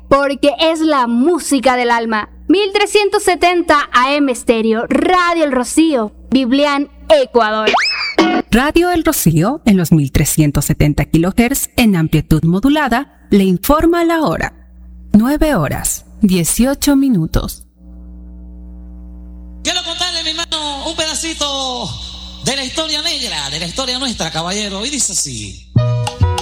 porque es la música del alma. 1370 AM Estéreo, Radio El Rocío, Biblián, Ecuador. Radio El Rocío, en los 1370 kHz en amplitud modulada, le informa la hora. 9:18. Quiero contarle, mi hermano, un pedacito de la historia negra, de la historia nuestra, caballero, y dice así.